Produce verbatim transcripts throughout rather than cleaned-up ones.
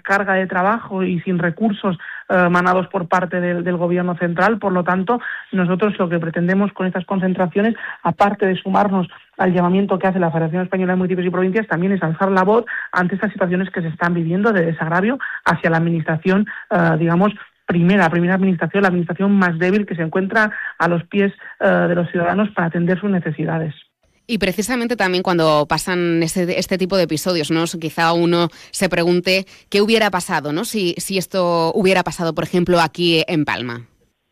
carga de trabajo y sin recursos eh, manados por parte del, del Gobierno central. Por lo tanto, nosotros lo que pretendemos con estas concentraciones, aparte de sumarnos al llamamiento que hace la Federación Española de Municipios y Provincias, también es alzar la voz ante estas situaciones que se están viviendo de desagravio hacia la administración, eh, digamos, primera, primera administración, la administración más débil que se encuentra a los pies eh, de los ciudadanos para atender sus necesidades. Y precisamente también cuando pasan este, este tipo de episodios, ¿no? Quizá uno se pregunte qué hubiera pasado, ¿no? Si, si esto hubiera pasado, por ejemplo, aquí en Palma.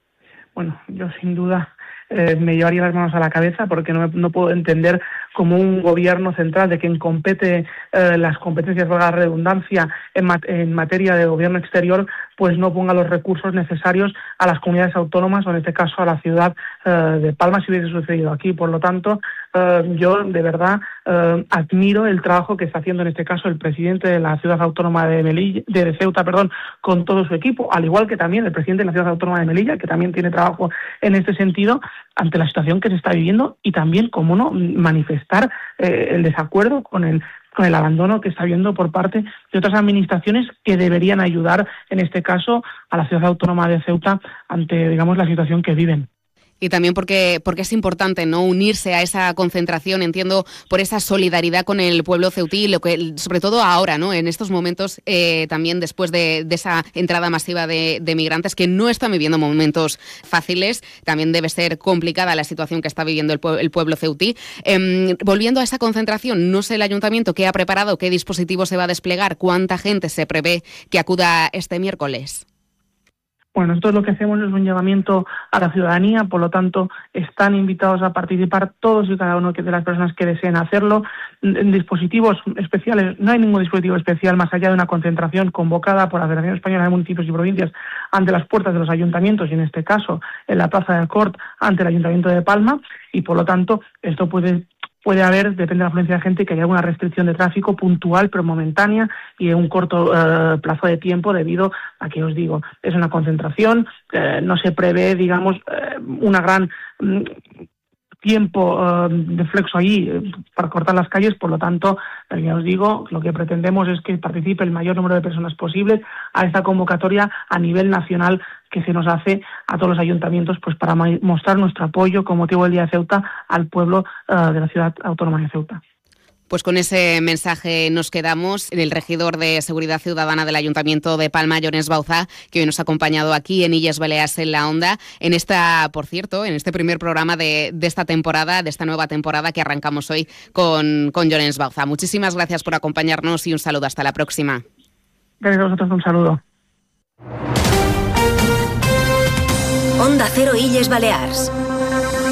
Bueno, yo sin duda eh, me llevaría las manos a la cabeza porque no, no puedo entender cómo un gobierno central de quien compete eh, las competencias, valga la redundancia, en, mat- en materia de gobierno exterior, pues no ponga los recursos necesarios a las comunidades autónomas o en este caso a la ciudad eh, de Palma si hubiese sucedido aquí. Por lo tanto, eh, yo de verdad eh, admiro el trabajo que está haciendo en este caso el presidente de la ciudad autónoma de Melilla, de Ceuta, perdón, con todo su equipo, al igual que también el presidente de la ciudad autónoma de Melilla, que también tiene trabajo en este sentido ante la situación que se está viviendo y también, como no, manifestar eh, el desacuerdo con el con el abandono que está habiendo por parte de otras administraciones que deberían ayudar, en este caso, a la ciudad autónoma de Ceuta ante, digamos, la situación que viven. Y también porque, porque es importante, ¿no?, unirse a esa concentración, entiendo, por esa solidaridad con el pueblo ceutí, lo que, sobre todo ahora, ¿no?, en estos momentos, eh, también después de, de esa entrada masiva de, de migrantes que no están viviendo momentos fáciles, también debe ser complicada la situación que está viviendo el, pue- el pueblo ceutí. Eh, volviendo a esa concentración, no sé el ayuntamiento qué ha preparado, qué dispositivo se va a desplegar, cuánta gente se prevé que acuda este miércoles. Bueno, nosotros lo que hacemos es un llamamiento a la ciudadanía, por lo tanto, están invitados a participar todos y cada uno de las personas que deseen hacerlo. En dispositivos especiales, no hay ningún dispositivo especial más allá de una concentración convocada por la Federación Española de Municipios y Provincias ante las puertas de los ayuntamientos y en este caso en la Plaza del Cort ante el Ayuntamiento de Palma y por lo tanto esto puede Puede haber, depende de la afluencia de gente, que haya alguna restricción de tráfico puntual, pero momentánea y en un corto eh, plazo de tiempo debido a que, os digo, es una concentración, eh, no se prevé, digamos, eh, una gran mm, tiempo uh, de flexo allí eh, para cortar las calles, por lo tanto, eh, ya os digo, lo que pretendemos es que participe el mayor número de personas posibles a esta convocatoria a nivel nacional que se nos hace a todos los ayuntamientos pues para ma- mostrar nuestro apoyo con motivo del Día de Ceuta al pueblo uh, de la ciudad autónoma de Ceuta. Pues con ese mensaje nos quedamos. El regidor de Seguridad Ciudadana del Ayuntamiento de Palma, Llorenç Bauzá, que hoy nos ha acompañado aquí en Illes Balears en la Onda, en esta, por cierto, en este primer programa de, de esta temporada, de esta nueva temporada que arrancamos hoy con, con Llorenç Bauzá. Muchísimas gracias por acompañarnos y un saludo. Hasta la próxima. Gracias a vosotros, un saludo. Onda Cero Illes Balears.